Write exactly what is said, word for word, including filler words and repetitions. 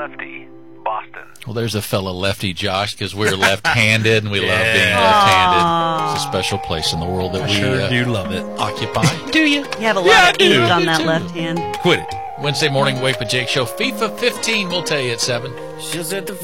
lefty, Boston. Well, there's a fellow lefty, Josh, because we're left-handed and we Yeah. love being left-handed. It's a special place in the world that I we sure uh, do love it. occupy. Do you? You have a lot Yeah, I of do. ink I on do that too. left hand. Quit it. Wednesday morning, Wake with Jake show. FIFA fifteen, we'll tell you at seven. She's at the